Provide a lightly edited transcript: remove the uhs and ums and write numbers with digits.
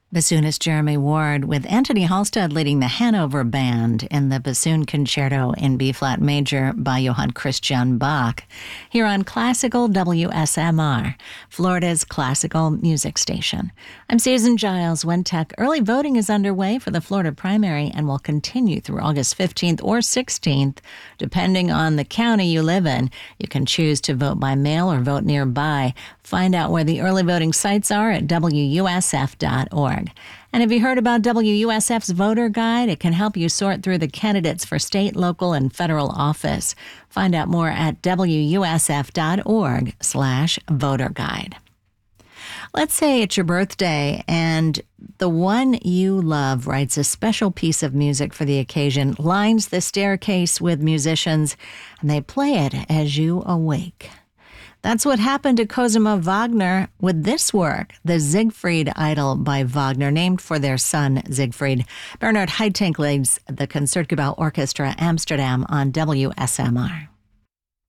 Bassoonist Jeremy Ward with Anthony Halstead leading the Hanover Band in the Bassoon Concerto in B-flat major by Johann Christian Bach, here on Classical WSMR, Florida's classical music station. I'm Susan Giles, WenTech. Early voting is underway for the Florida primary and will continue through August 15th or 16th, depending on the county you live in. You can choose to vote by mail or vote nearby. Find out where the early voting sites are at WUSF.org. And have you heard about WUSF's voter guide? It can help you sort through the candidates for state, local, and federal office. Find out more at WUSF.org/voter guide. Let's say it's your birthday and the one you love writes a special piece of music for the occasion, lines the staircase with musicians, and they play it as you awake. That's what happened to Cosima Wagner with this work, the Siegfried Idyll by Wagner, named for their son, Siegfried. Bernard Haitink leads the Concertgebouw Orchestra Amsterdam on WSMR.